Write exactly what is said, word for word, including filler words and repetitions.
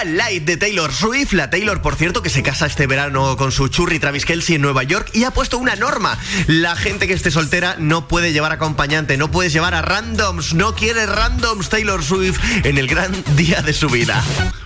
Nueva Light de Taylor Swift. La Taylor, por cierto, que se casa este verano con su churri Travis Kelce en Nueva York y ha puesto una norma. La gente que esté soltera no puede llevar acompañante, no puedes llevar a randoms, no quiere randoms Taylor Swift en el gran día de su vida.